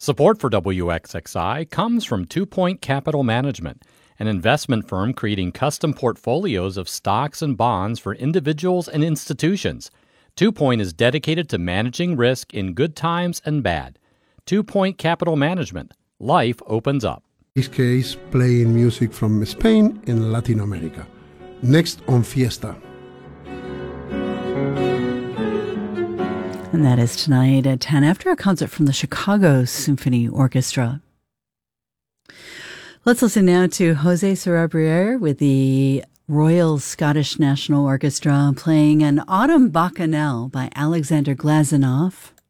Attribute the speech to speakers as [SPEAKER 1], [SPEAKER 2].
[SPEAKER 1] Support for WXXI comes from 2 Point Capital Management, an investment firm creating custom portfolios of stocks and bonds for individuals and institutions. 2 Point is dedicated to managing risk in good times and bad. 2 Point Capital Management. Life opens up.
[SPEAKER 2] In this case, playing music from Spain and Latin America. Next on Fiesta.
[SPEAKER 3] And that is tonight at 10 after a concert from the Chicago Symphony Orchestra. Let's listen now to José Sorabrier with the Royal Scottish National Orchestra playing an Autumn Bacchanal by Alexander Glazunov.